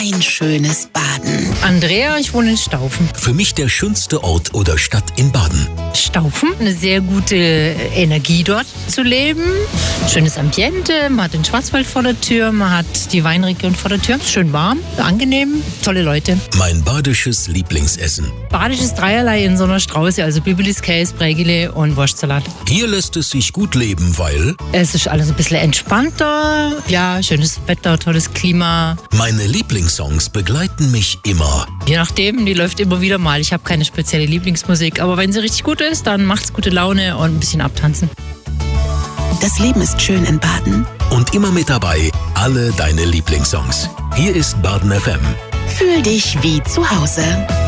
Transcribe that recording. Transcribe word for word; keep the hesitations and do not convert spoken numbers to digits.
mein schönes Baden? Andrea, ich wohne in Staufen. Für mich der schönste Ort oder Stadt in Baden. Staufen, eine sehr gute Energie dort zu leben. Schönes Ambiente, man hat den Schwarzwald vor der Tür, man hat die Weinregion vor der Tür. Schön warm, angenehm, tolle Leute. Mein badisches Lieblingsessen. Badisches Dreierlei in so einer Strauße, also Bibelis, Käse, Brägele und Wurstsalat. Hier lässt es sich gut leben, weil Es ist alles ein bisschen entspannter. Ja, schönes Wetter, tolles Klima. meine Lieblingssongs begleiten mich immer. Je nachdem, die läuft immer wieder mal. Ich habe keine spezielle Lieblingsmusik, aber wenn sie richtig gut ist, dann macht's gute Laune und ein bisschen abtanzen. Das Leben ist schön in Baden. Und immer mit dabei alle deine Lieblingssongs. Hier ist Baden F M. Fühl dich wie zu Hause.